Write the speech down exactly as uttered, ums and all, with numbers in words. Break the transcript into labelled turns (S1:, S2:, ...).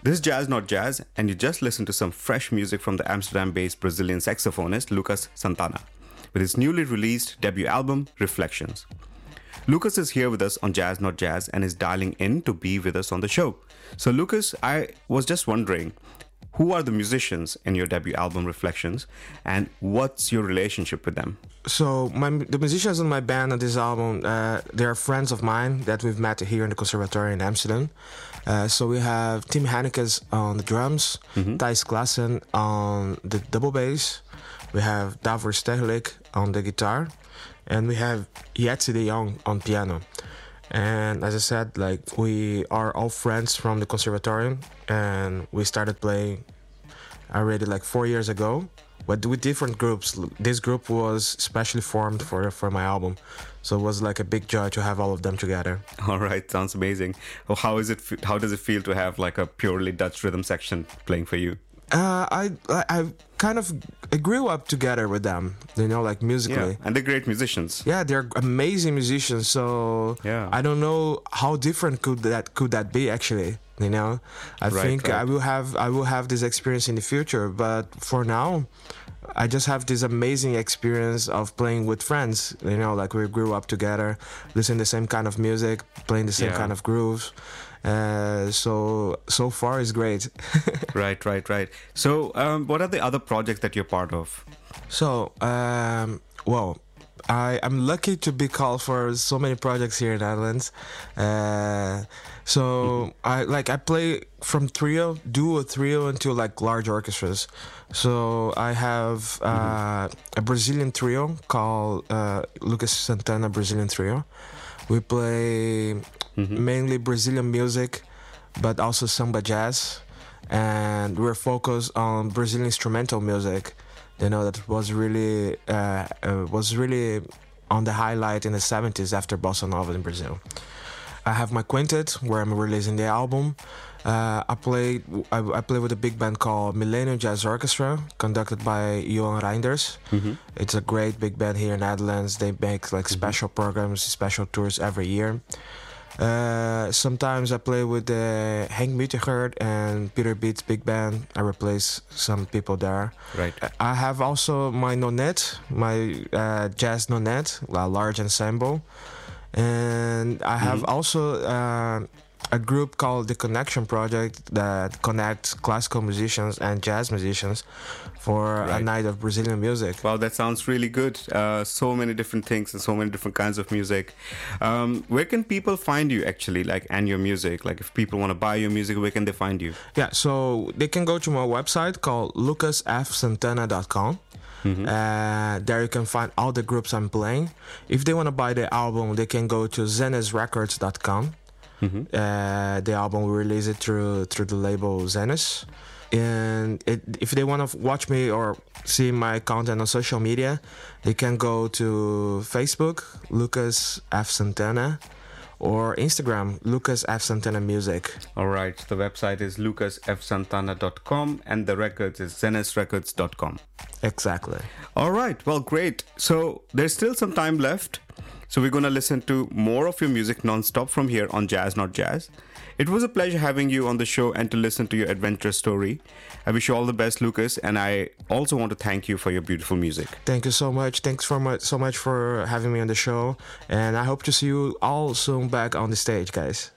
S1: This is Jazz Not Jazz, and you just listened to some fresh music from the Amsterdam-based Brazilian saxophonist Lucas Santana with his newly released debut album, Reflections. Lucas is here with us on Jazz Not Jazz and is dialing in to be with us on the show. So Lucas, I was just wondering, who are the musicians in your debut album, Reflections, and what's your relationship with them?
S2: So my, the musicians in my band on this album, uh, they are friends of mine that we've met here in the Conservatory in Amsterdam. Uh, so we have Tim Hannekes on the drums, mm-hmm. Thijs Klassen on the double bass, we have Davor Stegelik on the guitar, and we have Jetsi de Jong on piano. And as I said, like we are all friends from the Conservatorium, and we started playing already like four years ago, but with different groups. This group was specially formed for for my album, so it was like a big joy to have all of them together.
S1: All right, sounds amazing. Well, how is it? How does it feel to have like a purely Dutch rhythm section playing for you?
S2: Uh, I I kind of I grew up together with them, you know, like musically.
S1: Yeah, and they're great musicians.
S2: Yeah, they're amazing musicians. So
S1: yeah.
S2: I don't know how different could that could that be actually. You know, I
S1: right,
S2: think
S1: right.
S2: I will have I will have this experience in the future. But for now, I just have this amazing experience of playing with friends. You know, like we grew up together, listening to the same kind of music, playing the same
S1: yeah.
S2: kind of grooves. Uh, so so far it's great.
S1: right, right, right. So, um, what are the other projects that you're part of?
S2: So, um, well, I am lucky to be called for so many projects here in the Netherlands. Uh, so mm-hmm. I like I play from trio, duo, trio into like large orchestras. So I have uh, mm-hmm. a Brazilian trio called uh, Lucas Santana Brazilian Trio. We play mm-hmm. mainly Brazilian music, but also samba jazz, and we're focused on Brazilian instrumental music. You know, that was really uh, uh, was really on the highlight in the seventies after bossa nova in Brazil. I have my quintet where I'm releasing the album. Uh, I play I, I play with a big band called Millennium Jazz Orchestra, conducted by Johan Reinders. Mm-hmm. It's a great big band here in the Netherlands. They make like mm-hmm. special programs, special tours every year. Uh, sometimes I play with uh, Henk Mutigert and Peter Beats big band. I replace some people there.
S1: Right.
S2: I have also my nonette, my uh, jazz nonette, a large ensemble. And I have mm-hmm. also uh, a group called the Connection Project that connects classical musicians and jazz musicians for right. a night of Brazilian music.
S1: Wow, that sounds really good. Uh, so many different things and so many different kinds of music. Um, where can people find you actually, like, and your music? Like, if people want to buy your music, where can they find you?
S2: Yeah, so they can go to my website called lucas f santana dot com. Mm-hmm. Uh, there you can find all the groups I'm playing. If they want to buy the album, they can go to zenes records dot com. Mm-hmm. Uh, the album we release it through through the label Zenes. And it, if they want to watch me or see my content on social media, they can go to Facebook, Lucas F Santana, or Instagram, Lucas F Santana Music.
S1: All right, the website is lucas f santana dot com and the records is zenes records dot com.
S2: Exactly.
S1: All right, well, great. So there's still some time left. So we're going to listen to more of your music non-stop from here on Jazz Not Jazz. It was a pleasure having you on the show and to listen to your adventurous story. I wish you all the best, Lucas, and I also want to thank you for your beautiful music.
S2: Thank you so much. Thanks for much, so much for having me on the show, and I hope to see you all soon back on the stage, guys.